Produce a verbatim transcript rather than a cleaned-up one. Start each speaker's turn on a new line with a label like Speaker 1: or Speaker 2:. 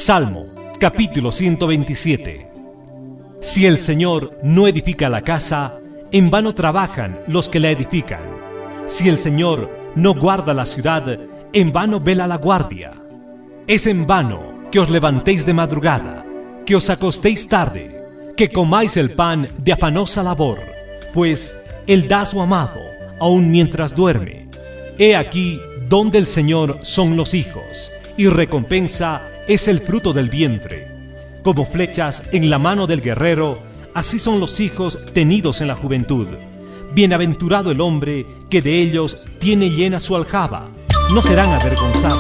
Speaker 1: Salmo, capítulo ciento veintisiete. Si el Señor no edifica la casa, en vano trabajan los que la edifican. Si el Señor no guarda la ciudad, en vano vela la guardia. Es en vano que os levantéis de madrugada, que os acostéis tarde, que comáis el pan de afanosa labor, pues Él da a su amado, aun mientras duerme. He aquí donde el Señor son los hijos, y recompensa es el fruto del vientre. Como flechas en la mano del guerrero, así son los hijos tenidos en la juventud. Bienaventurado el hombre que de ellos tiene llena su aljaba, no serán avergonzados.